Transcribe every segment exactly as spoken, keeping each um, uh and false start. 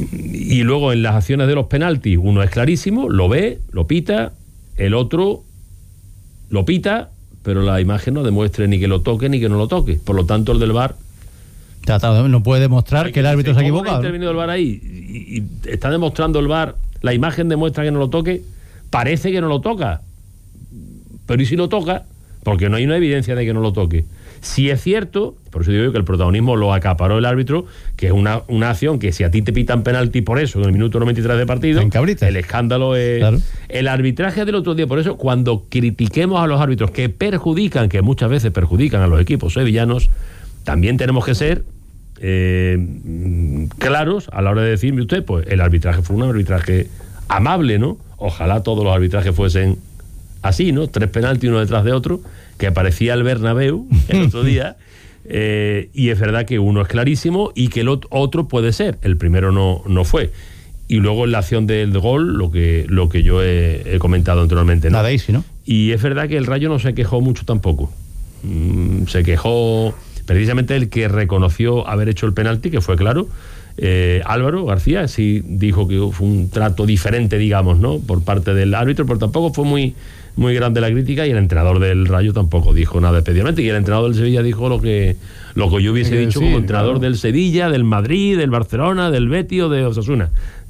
y luego en las acciones de los penaltis, uno es clarísimo, lo ve, lo pita, el otro lo pita, pero la imagen no demuestre ni que lo toque ni que no lo toque. Por lo tanto, el del V A R no puede demostrar que el árbitro se ha equivocado. ¿Cómo ha intervenido el V A R ahí? Y, y está demostrando el V A R, la imagen demuestra que no lo toque, parece que no lo toca, pero ¿y si lo toca? Porque no hay una evidencia de que no lo toque. Si es cierto, por eso digo yo que el protagonismo lo acaparó el árbitro, que es una, una acción que si a ti te pitan penalti por eso en el minuto noventa y tres de partido, el escándalo es... Claro. El arbitraje del otro día, por eso cuando critiquemos a los árbitros que perjudican, que muchas veces perjudican a los equipos sevillanos, también tenemos que ser eh, claros a la hora de decirme usted, pues el arbitraje fue un arbitraje amable, ¿no? Ojalá todos los arbitrajes fuesen así, ¿no? Tres penaltis uno detrás de otro, que parecía el Bernabéu el otro día, eh, y es verdad que uno es clarísimo y que el otro puede ser, el primero no, no fue. Y luego en la acción del gol, lo que, lo que yo he, he comentado anteriormente, ¿no? Nada easy, ¿no? Y es verdad que el Rayo no se quejó mucho tampoco. Mm, se quejó precisamente el que reconoció haber hecho el penalti, que fue claro, eh, Álvaro García, sí dijo que fue un trato diferente, digamos, ¿no? Por parte del árbitro, pero tampoco fue muy... muy grande la crítica, y el entrenador del Rayo tampoco dijo nada especialmente, y el entrenador del Sevilla dijo lo que lo que yo hubiese dicho decir, como entrenador, claro, del Sevilla, del Madrid, del Barcelona, del Betis o de Osasuna.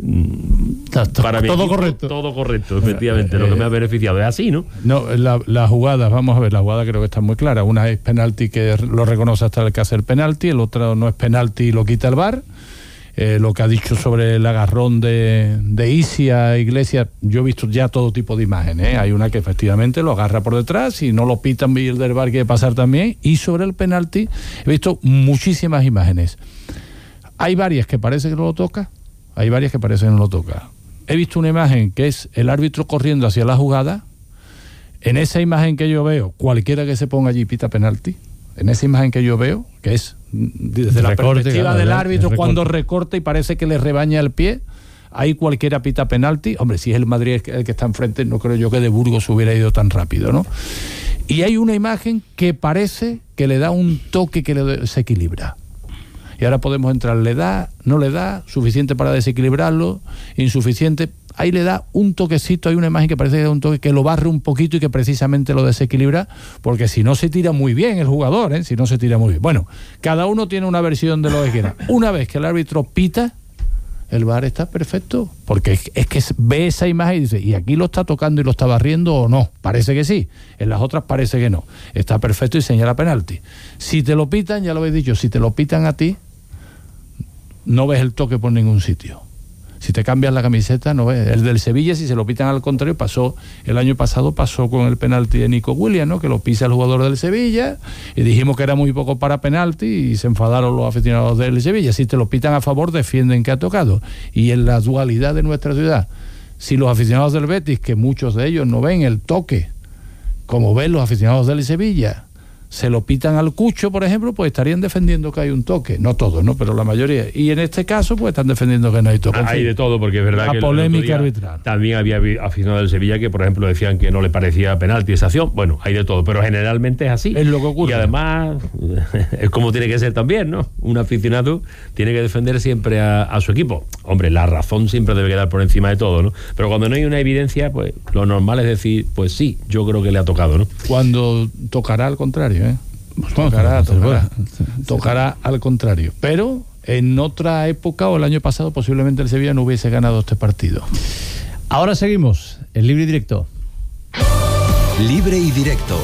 Para mí, todo equipo, correcto. Todo correcto, efectivamente, eh, lo que me ha beneficiado. Es así, ¿no? No, la, las jugadas, vamos a ver, la jugada creo que está muy clara. Una es penalti, que lo reconoce hasta el que hace el penalti, el otro no es penalti y lo quita el V A R. Eh, lo que ha dicho sobre el agarrón de, de Isia Iglesias, yo he visto ya todo tipo de imágenes, ¿eh? Hay una que efectivamente lo agarra por detrás y no lo pitan, y el del V A R quiere pasar también, y sobre el penalti he visto muchísimas imágenes. Hay varias que parece que no lo toca, hay varias que parece que no lo toca. He visto una imagen que es el árbitro corriendo hacia la jugada. En esa imagen que yo veo, cualquiera que se ponga allí pita penalti. En esa imagen que yo veo, que es desde la recorte, perspectiva claro, del árbitro recorte. Cuando recorta y parece que le rebaña el pie, ahí cualquiera pita penalti. Hombre, si es el Madrid el que está enfrente, no creo yo que de Burgos hubiera ido tan rápido, ¿no? Y hay una imagen que parece que le da un toque que le desequilibra. Y ahora podemos entrar, ¿le da, no le da? ¿Suficiente para desequilibrarlo? ¿Insuficiente? Ahí le da un toquecito, hay una imagen que parece que da un toque que lo barre un poquito y que precisamente lo desequilibra, porque si no se tira muy bien el jugador, ¿eh? Si no se tira muy bien. Bueno, cada uno tiene una versión de lo que quiera. Una vez que el árbitro pita, el V A R está perfecto, porque es, es que ve esa imagen y dice, ¿y aquí lo está tocando y lo está barriendo o no? Parece que sí, en las otras parece que no. Está perfecto y señala penalti. Si te lo pitan, ya lo habéis dicho, si te lo pitan a ti, no ves el toque por ningún sitio. Si te cambias la camiseta, no ves. El del Sevilla, si se lo pitan al contrario, pasó el año pasado, pasó con el penalti de Nico Williams, ¿no? Que lo pisa el jugador del Sevilla, y dijimos que era muy poco para penalti, y se enfadaron los aficionados del Sevilla. Si te lo pitan a favor, defienden que ha tocado. Y en la dualidad de nuestra ciudad, si los aficionados del Betis, que muchos de ellos no ven el toque, como ven los aficionados del Sevilla, se lo pitan al Cucho, por ejemplo, pues estarían defendiendo que hay un toque. No todos, ¿no? Pero la mayoría. Y en este caso, pues están defendiendo que no hay toque. Hay de todo, porque es verdad la que... La polémica arbitral. También había aficionados del Sevilla que, por ejemplo, decían que no le parecía penalti esa acción. Bueno, hay de todo, pero generalmente es así. Es lo que ocurre. Y además, es como tiene que ser también, ¿no? Un aficionado tiene que defender siempre a, a su equipo. Hombre, la razón siempre debe quedar por encima de todo, ¿no? Pero cuando no hay una evidencia, pues lo normal es decir, pues sí, yo creo que le ha tocado, ¿no? Cuando tocará al contrario, ¿eh? Tocará, tocará, tocará al contrario. Pero en otra época o el año pasado posiblemente el Sevilla no hubiese ganado este partido. Ahora seguimos en Libre y Directo. Libre y Directo.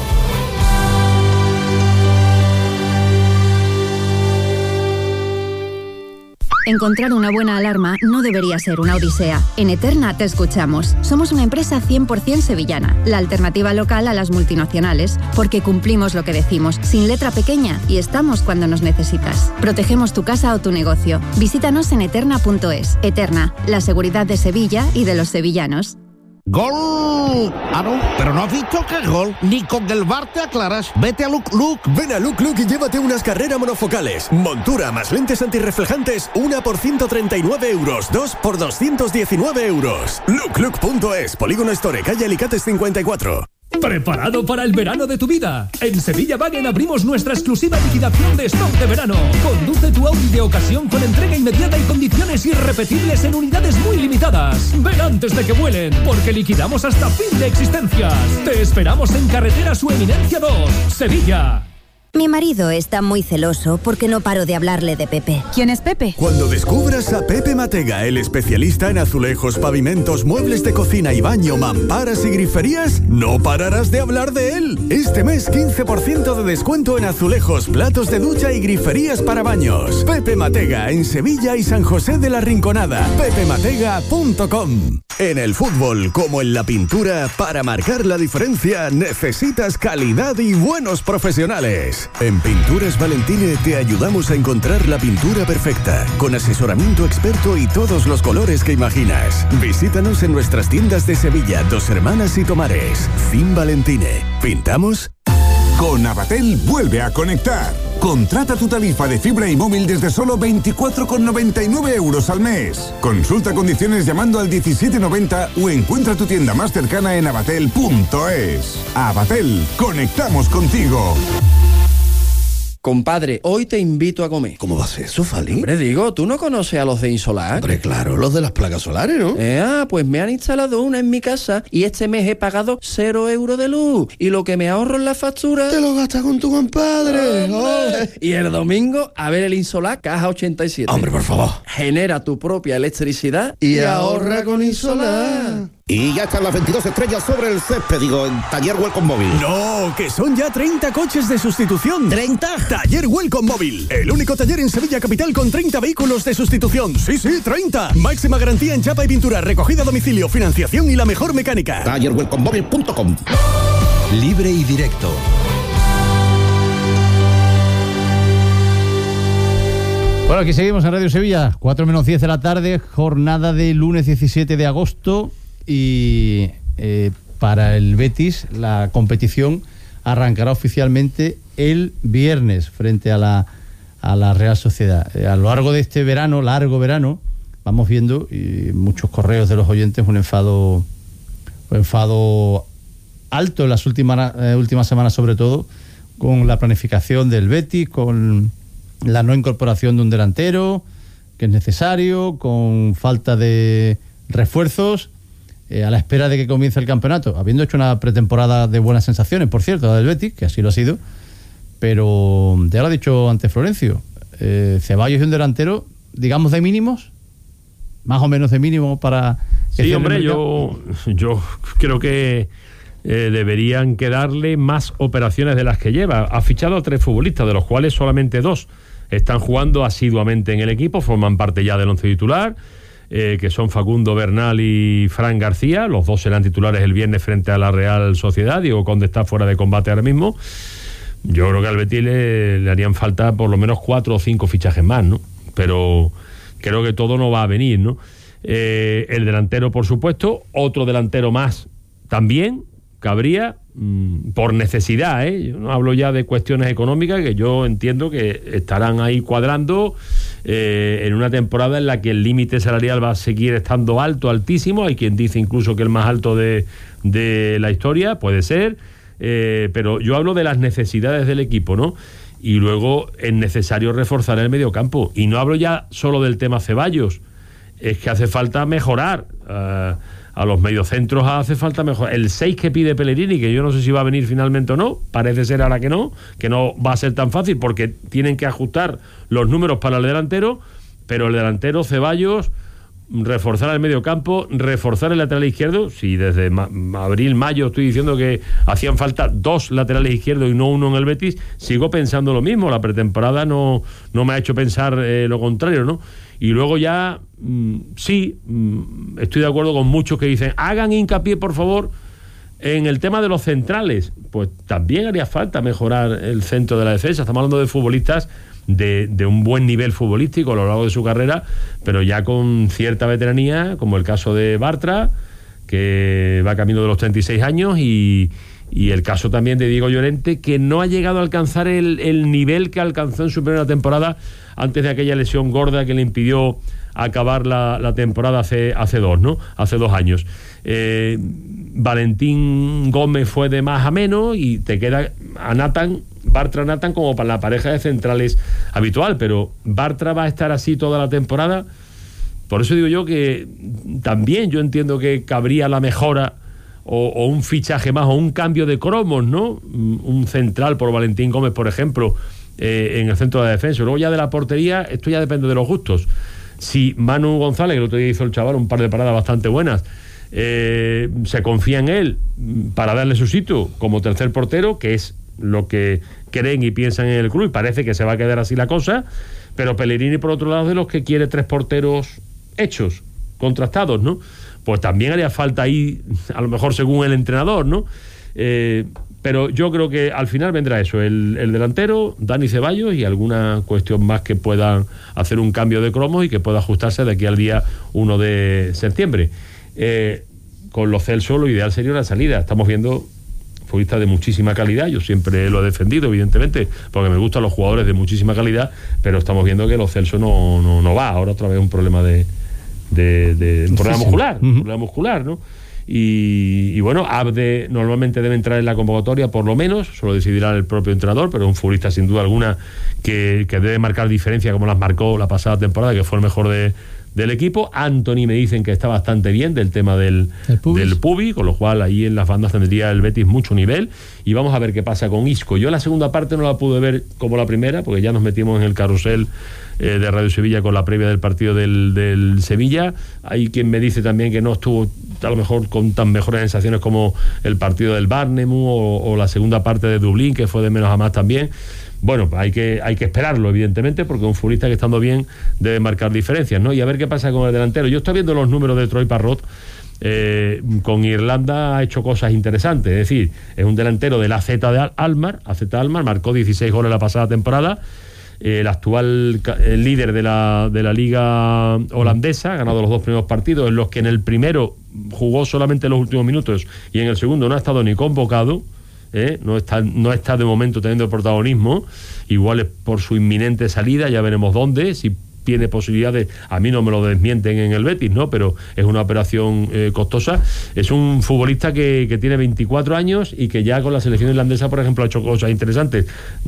Encontrar una buena alarma no debería ser una odisea. En Eterna te escuchamos. Somos una empresa cien por ciento sevillana, la alternativa local a las multinacionales, porque cumplimos lo que decimos, sin letra pequeña, y estamos cuando nos necesitas. Protegemos tu casa o tu negocio. Visítanos en eterna punto es. Eterna, la seguridad de Sevilla y de los sevillanos. ¡Gol! Ah, no, pero no has visto que es gol. Ni con el V A R te aclaras. Vete a Look Look. Ven a Look Look y llévate unas carreras monofocales. Montura más lentes antirreflejantes, una por ciento treinta y nueve euros, dos por doscientos diecinueve euros. look look punto es, Polígono Store, calle Alicates cincuenta y cuatro. ¿Preparado para el verano de tu vida? En Sevilla Wagen abrimos nuestra exclusiva liquidación de stock de verano. Conduce tu Audi de ocasión con entrega inmediata y condiciones irrepetibles en unidades muy limitadas. Ven antes de que vuelen, porque liquidamos hasta fin de existencias. Te esperamos en Carretera Su Eminencia dos, Sevilla. Mi marido está muy celoso porque no paro de hablarle de Pepe. ¿Quién es Pepe? Cuando descubras a Pepe Matega, el especialista en azulejos, pavimentos, muebles de cocina y baño, mamparas y griferías, no pararás de hablar de él. Este mes quince por ciento de descuento en azulejos, platos de ducha y griferías para baños. Pepe Matega en Sevilla y San José de la Rinconada. pepe matega punto com. En el fútbol, como en la pintura, para marcar la diferencia necesitas calidad y buenos profesionales. En Pinturas Valentine te ayudamos a encontrar la pintura perfecta, con asesoramiento experto y todos los colores que imaginas. Visítanos en nuestras tiendas de Sevilla, Dos Hermanas y Tomares. Fin Valentine. ¿Pintamos? Con Avatel vuelve a conectar. Contrata tu tarifa de fibra y móvil desde solo veinticuatro con noventa y nueve euros al mes. Consulta condiciones llamando al diecisiete noventa o encuentra tu tienda más cercana en avatel punto es. Avatel, conectamos contigo. Compadre, hoy te invito a comer. ¿Cómo va a ser eso, Fali? Hombre, digo, ¿tú no conoces a los de Insolar? Hombre, claro, los de las placas solares, ¿no? Eh, ah, pues me han instalado una en mi casa y este mes he pagado cero euros de luz. Y lo que me ahorro en la factura... Te lo gastas con tu compadre. Oh. Y el domingo, a ver el Insolar Caja ochenta y siete. Hombre, por favor. Genera tu propia electricidad y, y ahorra con Insolar. Y ya están las veintidós estrellas sobre el césped, digo, en Taller Welcome Móvil. No, que son ya treinta coches de sustitución. ¿treinta? Taller Welcome Móvil, el único taller en Sevilla Capital con treinta vehículos de sustitución. Sí, sí, treinta. Máxima garantía en chapa y pintura, recogida a domicilio, financiación y la mejor mecánica. taller welcome móvil punto com. Libre y directo. Bueno, aquí seguimos en Radio Sevilla, cuatro menos diez de la tarde, jornada de lunes diecisiete de agosto. Y eh, para el Betis la competición arrancará oficialmente el viernes frente a la, a la Real Sociedad. Eh, a lo largo de este verano, largo verano, vamos viendo y muchos correos de los oyentes un enfado, un enfado alto en las últimas, eh, últimas semanas, sobre todo con la planificación del Betis, con la no incorporación de un delantero que es necesario, con falta de refuerzos. Eh, a la espera de que comience el campeonato, habiendo hecho una pretemporada de buenas sensaciones, por cierto, la del Betis, que así lo ha sido, pero ya lo ha dicho antes Florencio, eh, Ceballos y un delantero, digamos de mínimos, más o menos de mínimo para... Que sí, hombre, yo, yo creo que eh, deberían quedarle más operaciones de las que lleva. Ha fichado a tres futbolistas, de los cuales solamente dos están jugando asiduamente en el equipo, forman parte ya del once titular. Eh, que son Facundo Bernal y Fran García, los dos serán titulares el viernes frente a la Real Sociedad. Diego Conde está fuera de combate ahora mismo. Yo creo que al Betis le, le harían falta por lo menos cuatro o cinco fichajes más, ¿no? Pero creo que todo no va a venir, ¿no? Eh, el delantero, por supuesto, otro delantero más también cabría, mmm, por necesidad, ¿eh? Yo no hablo ya de cuestiones económicas, que yo entiendo que estarán ahí cuadrando eh, en una temporada en la que el límite salarial va a seguir estando alto, altísimo. Hay quien dice incluso que el más alto de, de la historia, puede ser, eh, pero yo hablo de las necesidades del equipo, ¿no? Y luego es necesario reforzar el mediocampo. Y no hablo ya solo del tema Ceballos, es que hace falta mejorar. Uh, a los mediocentros hace falta mejorar. El seis que pide Pellegrini, que yo no sé si va a venir finalmente o no, parece ser ahora que no, que no va a ser tan fácil porque tienen que ajustar los números para el delantero, pero el delantero Ceballos, reforzar el mediocampo, reforzar el lateral izquierdo. Si desde ma- abril, mayo estoy diciendo que hacían falta dos laterales izquierdos y no uno en el Betis, sigo pensando lo mismo. La pretemporada no, no me ha hecho pensar eh, lo contrario, ¿no? Y luego ya, mmm, sí, mmm, estoy de acuerdo con muchos que dicen, hagan hincapié, por favor, en el tema de los centrales. Pues también haría falta mejorar el centro de la defensa. Estamos hablando de futbolistas de, de un buen nivel futbolístico a lo largo de su carrera, pero ya con cierta veteranía, como el caso de Bartra, que va camino de los treinta y seis años, y, y el caso también de Diego Llorente, que no ha llegado a alcanzar el, el nivel que alcanzó en su primera temporada antes de aquella lesión gorda que le impidió acabar la, la temporada hace, hace dos, ¿no? Hace dos años. Eh, Valentín Gómez fue de más a menos y te queda a Nathan, Bartra Nathan como para la pareja de centrales habitual, pero Bartra va a estar así toda la temporada. Por eso digo yo que también yo entiendo que cabría la mejora o, o un fichaje más o un cambio de cromos, ¿no? Un central por Valentín Gómez, por ejemplo, eh, en el centro de defensa. Luego ya de la portería, esto ya depende de los gustos. Si Manu González, que el otro día hizo el chaval un par de paradas bastante buenas, eh, se confía en él para darle su sitio como tercer portero, que es lo que creen y piensan en el club, y parece que se va a quedar así la cosa, pero Pellegrini, por otro lado, de los que quiere tres porteros hechos, contrastados, ¿no? Pues también haría falta ahí, a lo mejor según el entrenador, ¿no? Eh, pero yo creo que al final vendrá eso, el, el delantero, Dani Ceballos, y alguna cuestión más que puedan hacer un cambio de cromos y que pueda ajustarse de aquí al día uno de septiembre. Eh, con los Celso lo ideal sería una salida. Estamos viendo futbolistas de muchísima calidad, yo siempre lo he defendido, evidentemente, porque me gustan los jugadores de muchísima calidad, pero estamos viendo que los Celso no, no, no va. Ahora otra vez un problema de, de, de un problema muscular, un problema muscular, ¿no? Y, y bueno, Abde normalmente debe entrar en la convocatoria, por lo menos, solo decidirá el propio entrenador, pero es un futbolista sin duda alguna que, que debe marcar diferencia, como las marcó la pasada temporada, que fue el mejor de, del equipo. Anthony me dicen que está bastante bien del tema del, del Pubi, con lo cual ahí en las bandas tendría el Betis mucho nivel, y vamos a ver qué pasa con Isco. Yo la segunda parte no la pude ver como la primera, porque ya nos metimos en el carrusel eh, de Radio Sevilla con la previa del partido del, del Sevilla. Hay quien me dice también que no estuvo a lo mejor con tan mejores sensaciones como el partido del Barnemu o, o la segunda parte de Dublín, que fue de menos a más también. Bueno, hay que, hay que esperarlo, evidentemente, porque un futbolista que estando bien debe marcar diferencias, ¿no? Y a ver qué pasa con el delantero. Yo estoy viendo los números de Troy Parrott. Eh, con Irlanda ha hecho cosas interesantes, es decir, es un delantero del A Z de Almar, A Z Almar, marcó dieciséis goles la pasada temporada. El actual el líder de la, de la liga holandesa, ha ganado los dos primeros partidos, en los que en el primero jugó solamente los últimos minutos y en el segundo no ha estado ni convocado. ¿Eh? No está, no está de momento teniendo el protagonismo, igual es por su inminente salida, ya veremos dónde, si tiene posibilidades. A mí no me lo desmienten en el Betis, ¿no? Pero es una operación eh, costosa. Es un futbolista que, que tiene veinticuatro años y que ya con la selección irlandesa, por ejemplo, ha hecho cosas interesantes.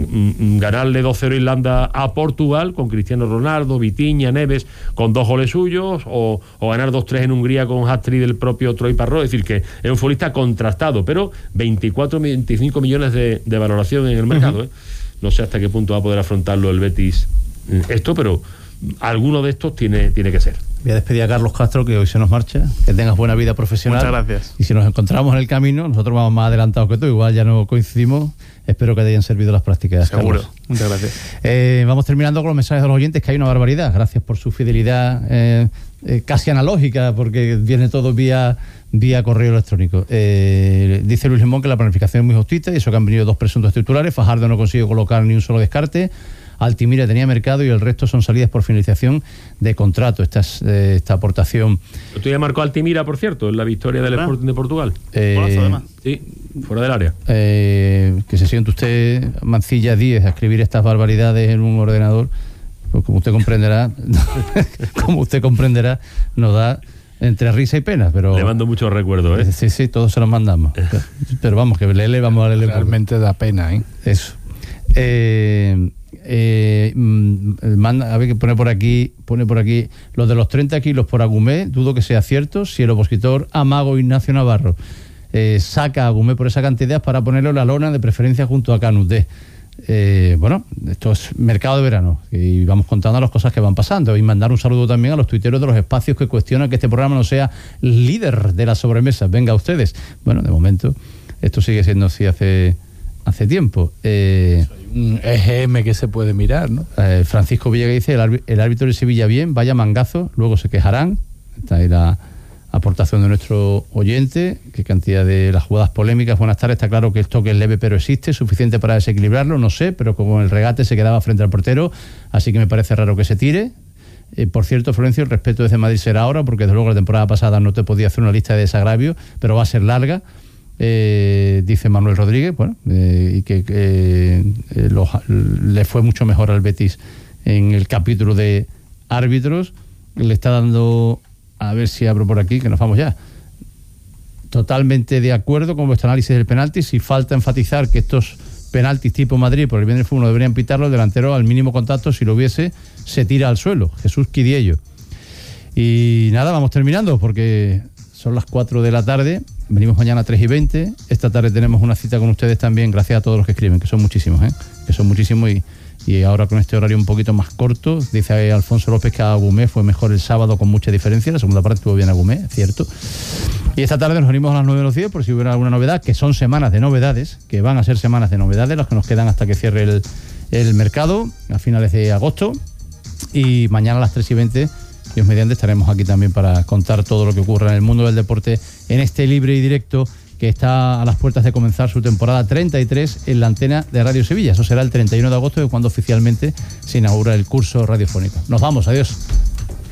Ganarle dos cero Irlanda a Portugal con Cristiano Ronaldo, Vitinha, Neves con dos goles suyos, o, o ganar dos tres en Hungría con hat-trick del propio Troy Parrott. Es decir, que es un futbolista contrastado, pero veinticuatro, veinticinco millones de, de valoración en el mercado. Uh-huh. ¿eh? No sé hasta qué punto va a poder afrontarlo el Betis esto, pero alguno de estos tiene, tiene que ser. Voy a despedir a Carlos Castro, que hoy se nos marcha. Que tengas buena vida profesional. Muchas gracias. Y si nos encontramos en el camino, nosotros vamos más adelantados que tú, igual ya no coincidimos. Espero que te hayan servido las prácticas. Seguro. Carlos. Muchas gracias. Eh, vamos terminando con los mensajes de los oyentes, que hay una barbaridad. Gracias por su fidelidad eh, eh, casi analógica, porque viene todo vía vía correo electrónico. Eh, dice Luis Limón que la planificación es muy justita y eso que han venido dos presuntos titulares. Fajardo no consigue colocar ni un solo descarte. Altimira tenía mercado y el resto son salidas por finalización de contrato. Esta, es, eh, esta aportación. Tú ya marcó Altimira, por cierto, en la victoria del ¿verdad? Sporting de Portugal. Eh, Golazo, además. Sí, fuera del área. Eh, que se siente usted, Mancilla Díez, a escribir estas barbaridades en un ordenador, pues como usted comprenderá, como usted comprenderá, nos da entre risa y pena, pero le mando muchos recuerdos, ¿eh? Sí, sí, todos se los mandamos. pero, pero vamos, que leerle, vamos a leerle. Realmente da pena, ¿eh? Eso. Eh, eh, manda, a ver, que pone por aquí, pone por aquí, los de los treinta kilos por Agumé, dudo que sea cierto, si el opositor Amago Ignacio Navarro eh, saca a Agumé por esa cantidad para ponerlo en la lona, de preferencia junto a Canute. Eh, bueno, esto es mercado de verano y vamos contando las cosas que van pasando, y mandar un saludo también a los tuiteros de los espacios que cuestionan que este programa no sea líder de las sobremesas. Venga ustedes. Bueno, de momento esto sigue siendo así hace hace tiempo. Eh, un E G M que se puede mirar, ¿no? Eh, Francisco Villegas dice: el, árbitro, el árbitro de Sevilla bien, vaya mangazo, luego se quejarán. Está ahí la aportación de nuestro oyente. Qué cantidad de las jugadas polémicas. Buenas tardes. Está claro que el toque es leve, pero existe, suficiente para desequilibrarlo, no sé, pero como el regate se quedaba frente al portero, así que me parece raro que se tire. Eh, por cierto, Florencio, el respeto desde Madrid será ahora, porque desde luego la temporada pasada no te podía hacer una lista de desagravios, pero va a ser larga. Eh, dice Manuel Rodríguez, bueno, eh, y que, que eh, los, le fue mucho mejor al Betis en el capítulo de árbitros. le está dando, a ver si abro por aquí, que nos vamos ya. Totalmente de acuerdo con vuestro análisis del penalti. Si falta enfatizar que estos penaltis tipo Madrid por el bien del fútbol no deberían pitarlo, el delantero al mínimo contacto, si lo hubiese, se tira al suelo. Jesús Quidiello. Y nada, vamos terminando porque son las cuatro de la tarde. Venimos mañana a tres y veinte. Esta tarde tenemos una cita con ustedes también, gracias a todos los que escriben, que son muchísimos, ¿eh? Que son muchísimos y, y ahora con este horario un poquito más corto. Dice Alfonso López que a Agumé fue mejor el sábado con mucha diferencia. La segunda parte estuvo bien Agumé, cierto. Y esta tarde nos unimos a las nueve de los diez por si hubiera alguna novedad, que son semanas de novedades, que van a ser semanas de novedades, las que nos quedan hasta que cierre el, el mercado a finales de agosto. Y mañana a las tres y veinte, Dios mediante, estaremos aquí también para contar todo lo que ocurra en el mundo del deporte en este libre y directo que está a las puertas de comenzar su temporada treinta y tres en la antena de Radio Sevilla. Eso será el treinta y uno de agosto, que es cuando oficialmente se inaugura el curso radiofónico. Nos vamos, adiós.